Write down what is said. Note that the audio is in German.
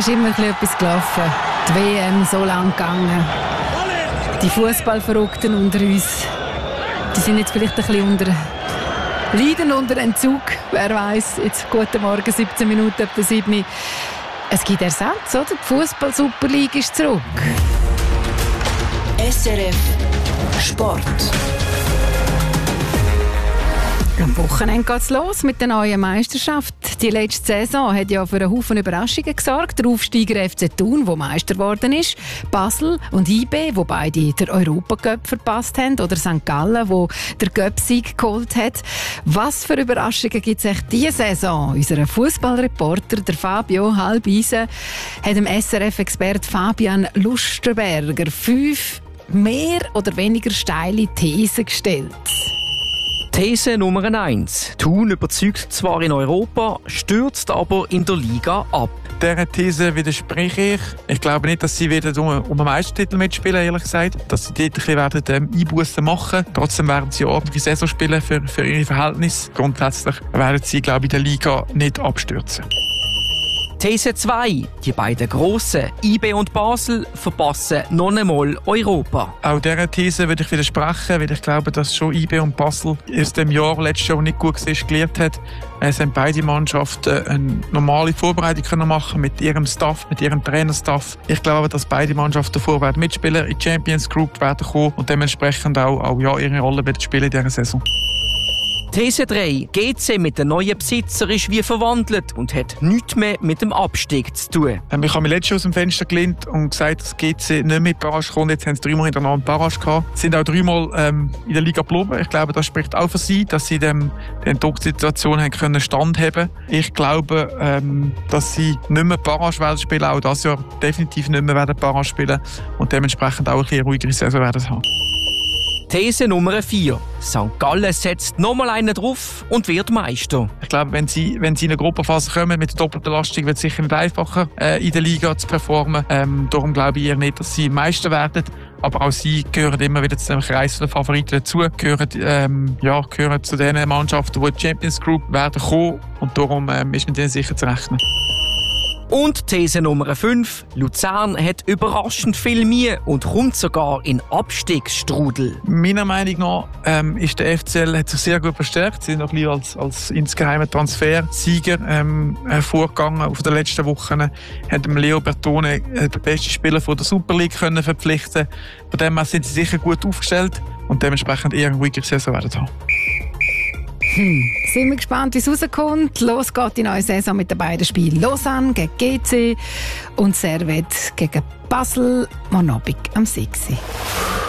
ist immer etwas gelaufen. Die WM so lang gegangen. Die Fußballverrückten unter uns, die sind jetzt vielleicht ein bisschen leiden unter Entzug. Wer weiß, jetzt guten Morgen, 17 Minuten ab der 7. Es gibt Ersatz, oder? Die Fußball-Superliga ist zurück. SRF Sport. Am Wochenende geht es los mit der neuen Meisterschaft. Die letzte Saison hat ja für einen Haufen Überraschungen gesorgt. Der Aufsteiger FC Thun, der Meister geworden ist, Basel und IB, wo beide den Europacup verpasst haben, oder St. Gallen, wo der Cup-Sieg geholt hat. Was für Überraschungen gibt es echt diese Saison? Unser Fußballreporter, der Fabio Halbeisen, hat dem SRF-Expert Fabian Lustenberger 5 mehr oder weniger steile Thesen gestellt. These Nummer 1. Thun überzeugt zwar in Europa, stürzt aber in der Liga ab. Dieser These widerspreche ich. Ich glaube nicht, dass sie wieder um den Meistertitel mitspielen, ehrlich gesagt. Dass sie dort ein bisschen Einbussen machen. Trotzdem werden sie eine ordentliche Saison spielen für ihre Verhältnisse. Grundsätzlich werden sie, glaube ich, in der Liga nicht abstürzen. These 2. Die beiden Grossen, IB und Basel, verpassen noch einmal Europa. Auch dieser These würde ich widersprechen, weil ich glaube, dass schon IB und Basel aus dem Jahr letztes Jahr nicht gut war, gelernt hat. Es haben beide Mannschaften eine normale Vorbereitung machen mit ihrem Staff, mit ihrem Trainerstaff. Ich glaube, dass beide Mannschaften davor werden mitspielen, in die Champions Group werden kommen und dementsprechend auch ihre Rolle werden spielen in dieser Saison. These 3. GC mit dem neuen Besitzer ist wie verwandelt und hat nichts mehr mit dem Abstieg zu tun. Ich habe mich letztes Jahr aus dem Fenster gelehnt und gesagt, dass GC nicht mehr in die Barrage kommt. Jetzt haben sie 3-mal hintereinander in die Barrage gehabt. Sie sind auch 3-mal in der Liga geblieben. Ich glaube, das spricht auch für sie, dass sie der Drucksituation haben standhaben können. Ich glaube, dass sie nicht mehr Barrage spielen, auch dieses Jahr definitiv nicht mehr Barrage spielen und dementsprechend auch ein bisschen ruhigere Saison werden haben. These Nummer 4. St. Gallen setzt nochmal einen drauf und wird Meister. Ich glaube, wenn sie in eine Gruppenphase kommen mit der doppelten Belastung, wird es sicher nicht einfacher, in der Liga zu performen. Darum glaube ich eher nicht, dass sie Meister werden. Aber auch sie gehören immer wieder zu dem Kreis der Favoriten dazu, gehören zu den Mannschaften, die in die Champions Group werden kommen. Und darum ist mit denen sicher zu rechnen. Und These Nummer 5. Luzern hat überraschend viel Mühe und kommt sogar in Abstiegsstrudel. Meiner Meinung nach ist der FCL hat sich sehr gut verstärkt. Sie sind noch ein bisschen als insgeheimer Transfersieger hervorgegangen auf den letzten Wochen. Haben Leo Bertone, den besten Spieler der Super League, können verpflichten. Von dem her sind sie sicher gut aufgestellt und dementsprechend eher eine ruhige Saison werden haben. Sind wir gespannt, wie es rauskommt. Los geht die neue Saison mit den beiden Spielen. Lausanne gegen GC und Servette gegen Basel. Morgen Abend am 6.